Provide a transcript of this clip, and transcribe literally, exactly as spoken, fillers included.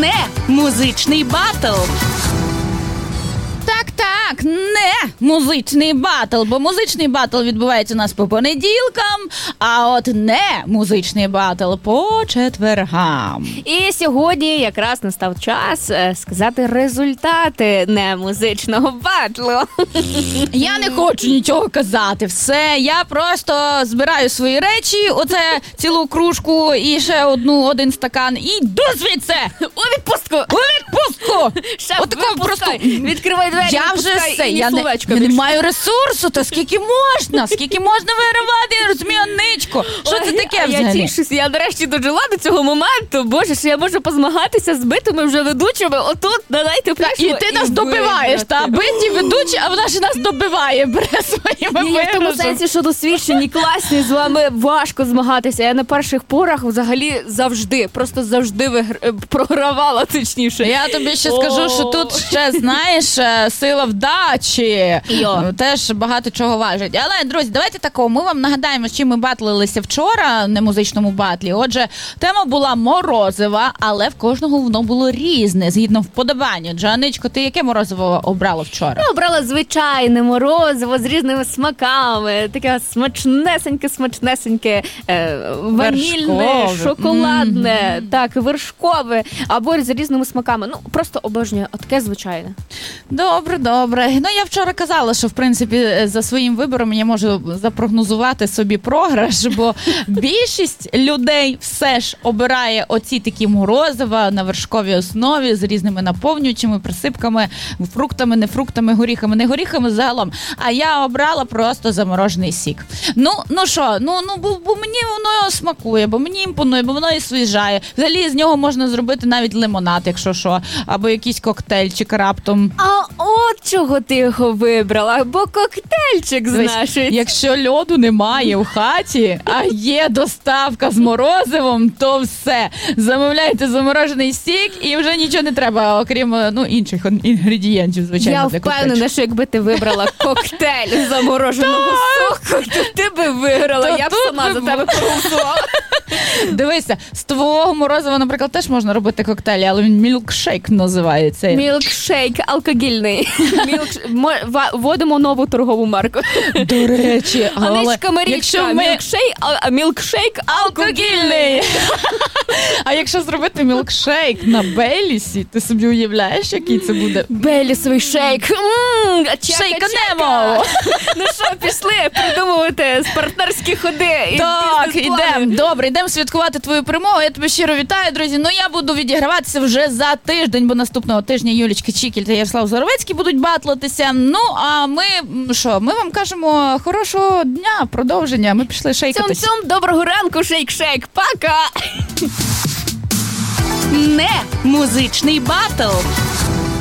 Не музичний батл. Так, не музичний батл, бо музичний батл відбувається у нас по понеділкам, а от не музичний батл по четвергам. І сьогодні якраз настав час е, сказати результати не музичного батлу. Я не хочу нічого казати, все, я просто збираю свої речі, оце цілу кружку і ще одну, один стакан, і йду звідси! У відпустку! У відпустку! Шеф, Отако випускай! просто... Відкривай двері, я відпускай, вже все, і ні я, не, словечка я не більше. маю ресурсу, то скільки можна? Скільки можна виривати, я розумію, ничко. Що це таке а взагалі? Я тішусь, я нарешті дожила до цього моменту. Боже, що я можу позмагатися з битими вже ведучими. Отут, додайте прийшло. І ти нас добиваєш, та биті ведучі, а вона ж нас добиває, бере своїми Ні, я в тому сенсі, що досвідчені, класні, з вами важко змагатися. Я на перших порах взагалі завжди, просто завжди вигр... програвала, точніше. Я тобі ще скажу, що тут ще, знаєш, сила вдачі. Йо. Теж багато чого важить. Але, друзі, давайте такого, ми вам нагадаємо, з чим ми батлилися вчора в немузичному батлі. Отже, тема була морозива, але в кожного воно було різне, згідно вподобання. Джаничко, ти яке морозиво обрала вчора? Я обрала звичайне морозиво з різними смаками. Таке смачнесеньке, смачнесеньке, е, ванільне, Вершкове. шоколадне, Mm-hmm. так, вершкове, або з різними смаками. Ну, просто обожнюю, таке звичайне. Добре, добре. Ну, я вчора казала, що, в принципі, за своїм вибором я можу запрогнозувати собі програш, бо більшість людей все ж обирає оці такі морозива на вершковій основі з різними наповнюючими, присипками, фруктами, не фруктами, горіхами, не горіхами загалом. А я обрала просто заморожений сік. Ну, ну що, ну, ну бо, бо мені воно смакує, бо мені імпонує, бо воно і свіжає. Взагалі з нього можна зробити навіть лимонад, якщо що, або якийсь коктейльчик раптом. А от чого ти його вибрала, бо коктейльчик, значить. Якщо льоду немає в хаті, а є доставка з морозивом, то все. Замовляйте заморожений сік і вже нічого не треба, окрім ну, інших інгредієнтів, звичайно, Я для впевнена, коктейлю. що якби ти вибрала коктейль замороженого соку, то ти би виграла. То Я б тут сама би за бу- тебе проголосувала. Дивися, з твого морозива, наприклад, теж можна робити коктейлі, але він мілкшейк називається. Мілкшейк алкогільний. Мілкш... мо- ва- Вводимо нову торгову марку. До речі, але Анечка Марічка, якщо ми... мілкшейк, а, а мілкшейк алкогільний. А якщо зробити мілкшейк на Бейлісі, ти собі уявляєш, який це буде? Белісовий шейк. М-м, чека, Шейканемо! чека. Ну що, пішли придумувати партнерські ходи. І Так, бізнес-плани. ідемо. Добре, йдемо святкувати твою перемогу. Я тебе щиро вітаю, друзі. Ну, я буду відіграватися вже за тиждень, бо наступного тижня Юлічка Чікіль та Ярослав Зоровецький будуть батлитися. Ну, а ми, м, що, ми вам кажемо хорошого дня, продовження. Ми пішли шейкатись. Цьом-цьом, доброго ранку, шейк-шейк. Пока! Не музичний батл.